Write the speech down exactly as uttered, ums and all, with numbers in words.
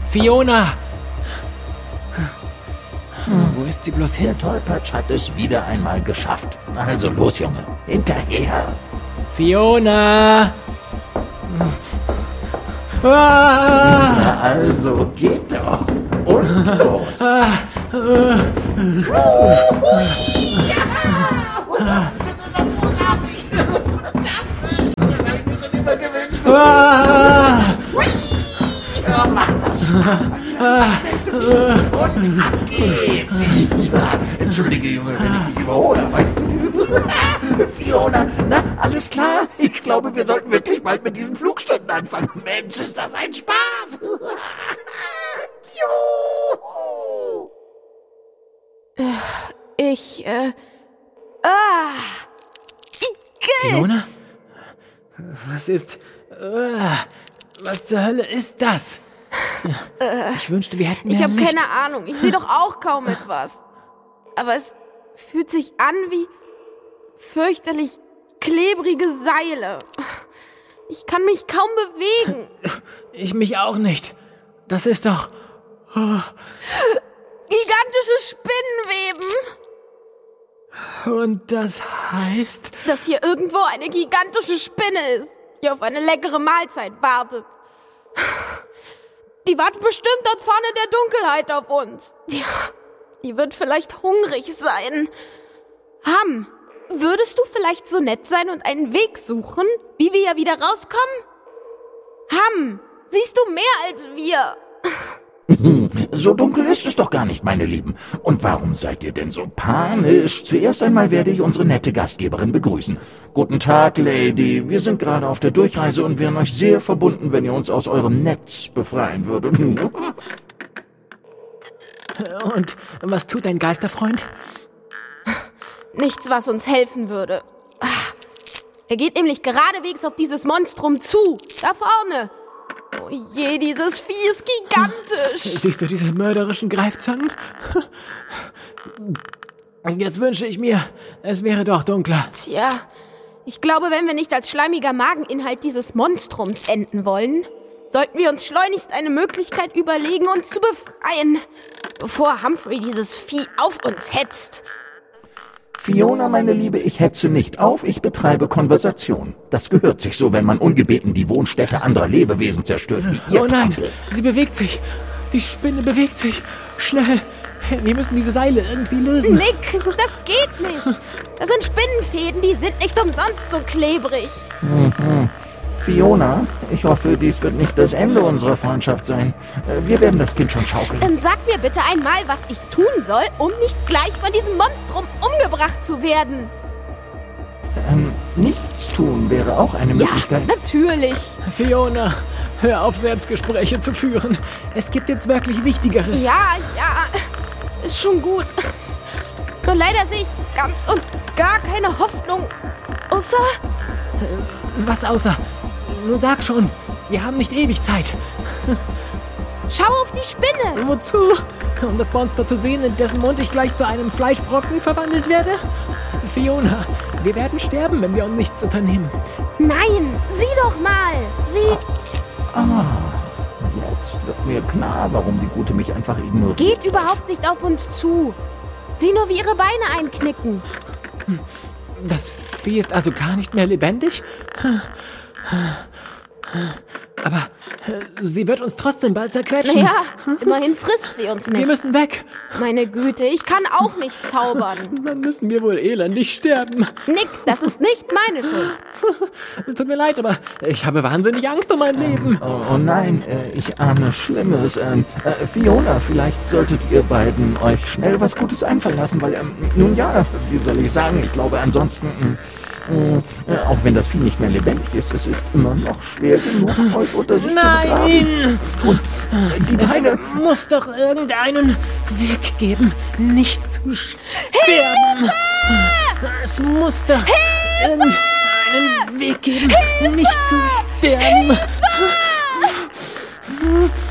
Fiona! Wo ist sie bloß hin? Der Tollpatsch hat es wieder einmal geschafft. Also los, Junge, hinterher. Fiona! Ah! Na also, geht doch. Und los. Ah! Ja! Das ist doch großartig. Fantastisch. Das habe ich mir schon immer gewünscht. Ah! Ja, mach das Spaß. Schnell zu mir. Und ab geht's. Ja, entschuldige, Junge, wenn ich dich überhole, aber... Fiona, na, alles klar? Ich glaube, wir sollten wirklich bald mit diesen Flugstunden anfangen. Mensch, ist das ein Spaß. Juhu. Ich, äh... Ah! Igitt! Fiona? Was ist... Ah, was zur Hölle ist das? Ich wünschte, wir hätten mehr Ich habe Licht. keine Ahnung. Ich sehe doch auch kaum etwas. Aber es fühlt sich an wie fürchterlich klebrige Seile. Ich kann mich kaum bewegen. Ich mich auch nicht. Das ist doch... Oh. Gigantische Spinnenweben. Und das heißt... Dass hier irgendwo eine gigantische Spinne ist, die auf eine leckere Mahlzeit wartet. Die wartet bestimmt dort vorne in der Dunkelheit auf uns. Die, die wird vielleicht hungrig sein. Ham, würdest du vielleicht so nett sein und einen Weg suchen, wie wir hier wieder rauskommen? Ham, siehst du mehr als wir? So dunkel ist es doch gar nicht, meine Lieben. Und warum seid ihr denn so panisch? Zuerst einmal werde ich unsere nette Gastgeberin begrüßen. Guten Tag, Lady. Wir sind gerade auf der Durchreise und wären euch sehr verbunden, wenn ihr uns aus eurem Netz befreien würdet. Und was tut dein Geisterfreund? Nichts, was uns helfen würde. Er geht nämlich geradewegs auf dieses Monstrum zu. Da vorne. Oh je, dieses Vieh ist gigantisch. Siehst du diese mörderischen Greifzangen? Jetzt wünsche ich mir, es wäre doch dunkler. Tja, ich glaube, wenn wir nicht als schleimiger Mageninhalt dieses Monstrums enden wollen, sollten wir uns schleunigst eine Möglichkeit überlegen, uns zu befreien, bevor Humphrey dieses Vieh auf uns hetzt. Fiona, meine Liebe, ich hetze nicht auf, ich betreibe Konversation. Das gehört sich so, wenn man ungebeten die Wohnstätte anderer Lebewesen zerstört, wie ihr. Oh nein, Trottel. sie bewegt sich. Die Spinne bewegt sich. Schnell, wir müssen diese Seile irgendwie lösen. Nick, das geht nicht. Das sind Spinnenfäden, die sind nicht umsonst so klebrig. Mhm. Fiona, ich hoffe, dies wird nicht das Ende unserer Freundschaft sein. Äh, Wir werden das Kind schon schaukeln. Dann sag mir bitte einmal, was ich tun soll, um nicht gleich von diesem Monstrum umgebracht zu werden. Ähm, nichts tun wäre auch eine Möglichkeit. Ja, natürlich. Fiona, hör auf, Selbstgespräche zu führen. Es gibt jetzt wirklich Wichtigeres. Ja, ja, ist schon gut. Nur leider sehe ich ganz und gar keine Hoffnung. Außer... Was außer? Nun sag schon, wir haben nicht ewig Zeit. Schau auf die Spinne. Wozu? Um das Monster zu sehen, in dessen Mund ich gleich zu einem Fleischbrocken verwandelt werde? Fiona, wir werden sterben, wenn wir uns nichts unternehmen. Nein, sieh doch mal. Sie... Ah, jetzt wird mir klar, warum die Gute mich einfach ignoriert. geht überhaupt nicht auf uns zu. Sieh nur, wie ihre Beine einknicken. Das Vieh ist also gar nicht mehr lebendig? Aber äh, sie wird uns trotzdem bald zerquetschen. Naja, immerhin frisst sie uns Wir nicht. müssen weg. Meine Güte, ich kann auch nicht zaubern. Dann müssen wir wohl elendig sterben. Nick, das ist nicht meine Schuld. Es tut mir leid, aber ich habe wahnsinnig Angst um mein Leben. Oh, oh nein, äh, ich ahne Schlimmes. Ähm, äh, Fiona, vielleicht solltet ihr beiden euch schnell was Gutes einfallen lassen, weil, ähm, nun ja, wie soll ich sagen, ich glaube ansonsten, ähm, äh, auch wenn das Vieh nicht mehr lebendig ist, es ist immer noch schwer genug, euch unter sich zu begraben. Nein! Und äh, die Es Beine... muss doch irgendeinen Weg geben, nicht zu sterben. Es muss doch irgendeinen Weg geben, nicht zu sterben. Hilfe!